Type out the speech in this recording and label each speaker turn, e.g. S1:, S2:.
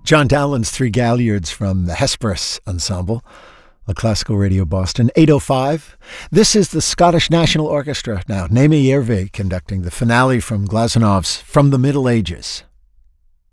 S1: John Dowland's Three Galliards from the Hesperus Ensemble, a Classical Radio Boston, 8:05. This is the Scottish National Orchestra now, Naomi Järvi conducting the finale from Glazonov's From the Middle Ages.